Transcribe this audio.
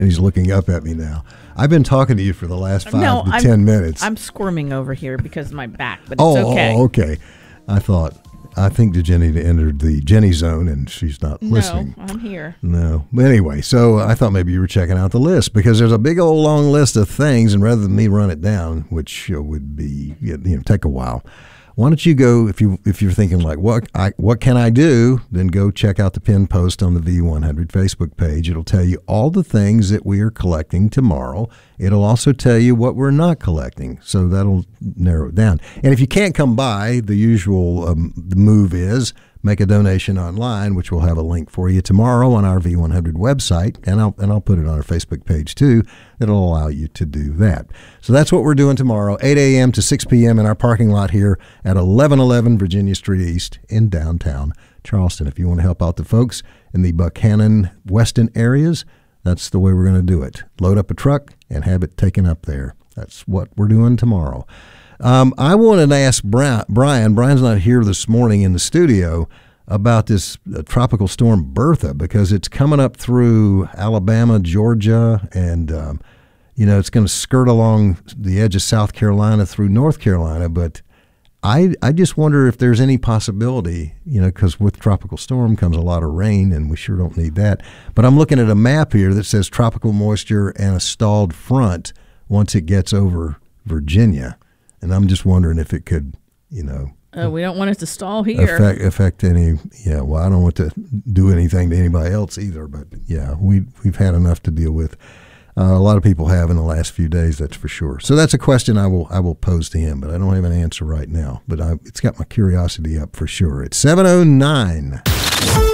And he's looking up at me now. I've been talking to you for the last 5 to 10 minutes. I'm squirming over here because of my back, but it's okay. Oh, okay. I think Jenny entered the Jenny zone and she's not listening. No, I'm here. No. But anyway, so I thought maybe you were checking out the list because there's a big old long list of things, and rather than me run it down, which would be, take a while, why don't you go, if you're thinking like, what can I do, then go check out the pinned post on the V100 Facebook page. It'll tell you all the things that we are collecting tomorrow. It'll also tell you what we're not collecting, so that'll narrow it down. And if you can't come by, the usual the move is make a donation online, which we'll have a link for you tomorrow on our V100 website, and I'll put it on our Facebook page too. That'll allow you to do that. So that's what we're doing tomorrow, 8 a.m. to 6 p.m. in our parking lot here at 1111 Virginia Street East in downtown Charleston. If you want to help out the folks in the Buchanan, Weston areas, that's the way we're going to do it. Load up a truck and have it taken up there. That's what we're doing tomorrow. I wanted to ask Brian. Brian's not here this morning in the studio about this tropical storm Bertha, because it's coming up through Alabama, Georgia, and it's going to skirt along the edge of South Carolina through North Carolina. But I just wonder if there's any possibility, because with tropical storm comes a lot of rain, and we sure don't need that. But I'm looking at a map here that says tropical moisture and a stalled front once it gets over Virginia. And I'm just wondering if it could, we don't want it to stall here. Affect any, well, I don't want to do anything to anybody else either. But, we've had enough to deal with. A lot of people have in the last few days, that's for sure. So that's a question I will pose to him, but I don't have an answer right now. But it's got my curiosity up for sure. It's 7:09.